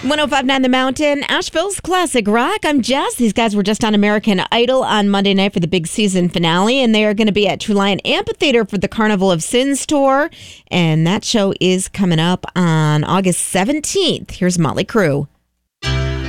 105.9 The Mountain, Asheville's classic rock. I'm Jess. These guys were just on American Idol on Monday night for the big season finale, and they are going to be at True Lion Amphitheater for the Carnival of Sins tour. And that show is coming up on August 17th. Here's Motley Crue.